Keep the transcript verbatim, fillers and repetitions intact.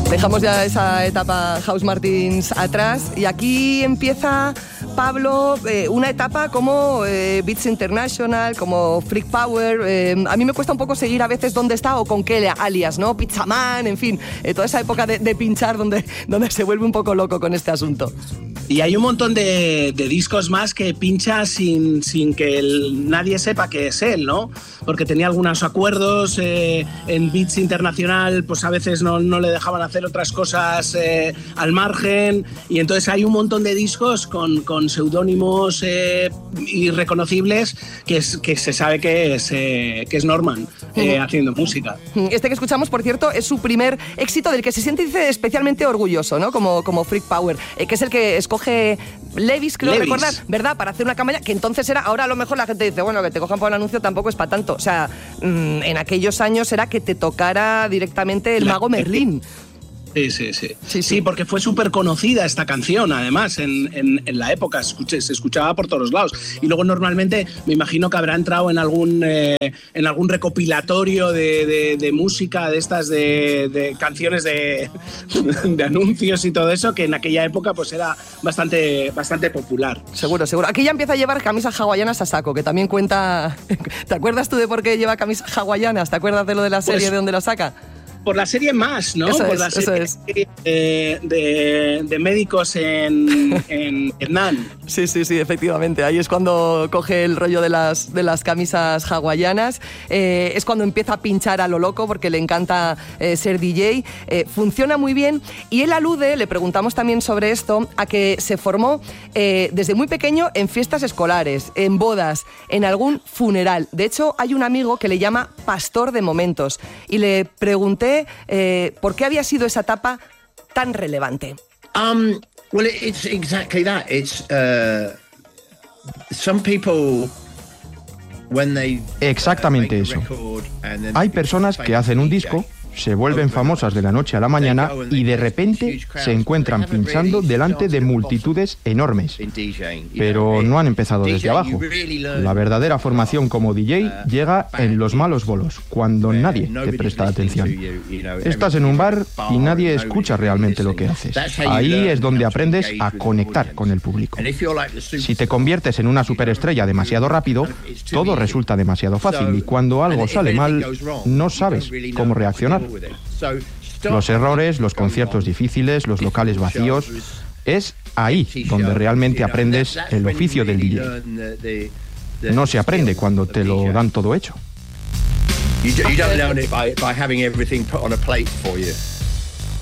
Dejamos ya esa etapa House Martins atrás y aquí empieza, Pablo, eh, una etapa como eh, Beats International, como Freak Power. Eh, a mí me cuesta un poco seguir a veces dónde está o con qué alias, ¿no? Pizzaman, en fin, eh, toda esa época de, de pinchar donde, donde se vuelve un poco loco con este asunto. Y hay un montón de, de discos más que pincha sin, sin que el, nadie sepa que es él, ¿no? Porque tenía algunos acuerdos, eh, en Beats Internacional pues a veces no, no le dejaban hacer otras cosas eh, al margen, y entonces hay un montón de discos con, con seudónimos eh, irreconocibles que, es, que se sabe que es, eh, que es Norman eh, haciendo música. Este que escuchamos, por cierto, es su primer éxito del que se siente dice, especialmente orgulloso, ¿no? Como, como Freak Power, eh, que es el que escoge Levis, creo Levis. recordar, ¿verdad? Para hacer una campaña que entonces era, ahora a lo mejor la gente dice, bueno, que te cojan por un anuncio tampoco es para tanto. O sea, mmm, en aquellos años era que te tocara directamente el mago Merlín. Sí, sí, sí. Sí, sí. Sí, porque fue súper conocida esta canción, además, en, en, en la época, escuché, se escuchaba por todos lados. Y luego normalmente me imagino que habrá entrado en algún, eh, en algún recopilatorio de, de, de música, de estas de, de canciones de, de anuncios y todo eso, que en aquella época pues era bastante, bastante popular. Seguro, seguro. Aquí ya empieza a llevar camisas hawaianas a saco, que también cuenta... ¿Te acuerdas tú de por qué lleva camisas hawaianas? ¿Te acuerdas de lo de la serie, pues, de dónde lo saca? Por la serie Más, ¿no? Eso por es, la serie eso es. De, de, de médicos en, en Vietnam. Sí, sí, sí, efectivamente. Ahí es cuando coge el rollo de las, de las camisas hawaianas. Eh, es cuando empieza a pinchar a lo loco porque le encanta eh, ser D J. Eh, funciona muy bien. Y él alude, le preguntamos también sobre esto, a que se formó eh, desde muy pequeño en fiestas escolares, en bodas, en algún funeral. De hecho, hay un amigo que le llama Pastor de Momentos. Y le pregunté eh, por qué había sido esa etapa tan relevante. Um, well, it's exactly that. It's uh, some people when they Exactamente eso. Hay personas que hacen un disco, se vuelven famosas de la noche a la mañana y de repente se encuentran pinchando delante de multitudes enormes. Pero no han empezado desde abajo. La verdadera formación como D J llega en los malos bolos, cuando nadie te presta atención. Estás en un bar y nadie escucha realmente lo que haces. Ahí es donde aprendes a conectar con el público. Si te conviertes en una superestrella demasiado rápido, todo resulta demasiado fácil y cuando algo sale mal, no sabes cómo reaccionar. Los errores, los conciertos difíciles, los locales vacíos, es ahí donde realmente aprendes el oficio del D J. No se aprende cuando te lo dan todo hecho. You don't learn it by, by having everything put on a plate for you.